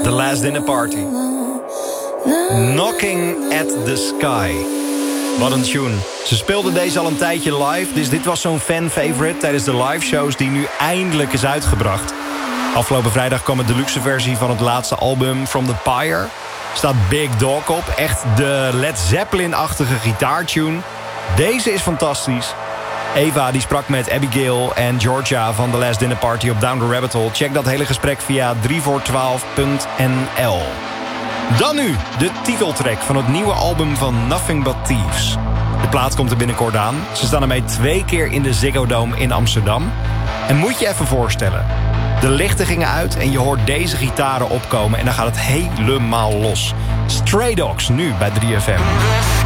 The Last Dinner Party. Knocking at the Sky. Wat een tune. Ze speelden deze al een tijdje live, dus dit was zo'n fan-favorite tijdens de live shows die nu eindelijk is uitgebracht. Afgelopen vrijdag kwam een deluxe versie van het laatste album From the Pyre. Staat Big Dog op, echt de Led Zeppelin-achtige gitaartune. Deze is fantastisch. Eva die sprak met Abigail en Georgia van The Last Dinner Party op Down the Rabbit Hole. Check dat hele gesprek via 3voor12.nl. Dan nu de titeltrack van het nieuwe album van Nothing But Thieves. De plaat komt er binnenkort aan. Ze staan ermee 2 keer in de Ziggo Dome in Amsterdam. En moet je even voorstellen, de lichten gingen uit en je hoort deze gitaren opkomen en dan gaat het helemaal los. Stray Dogs nu bij 3FM.